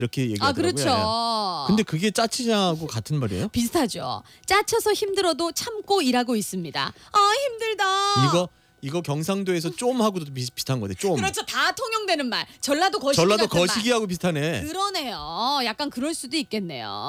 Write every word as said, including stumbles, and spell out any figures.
이렇게 얘기하더라고요. 아 그렇죠. 근데 그게 짜치자하고 같은 말이에요? 비슷하죠. 짜쳐서 힘들어도 참고 일하고 있습니다. 아 힘들다. 이거 이거 경상도에서 좀하고도 비슷비슷한 거네. 좀. 그렇죠. 다 통용되는 말. 전라도 거시기 전라도 같은 말. 거시기하고 비슷하네. 그러네요. 약간 그럴 수도 있겠네요.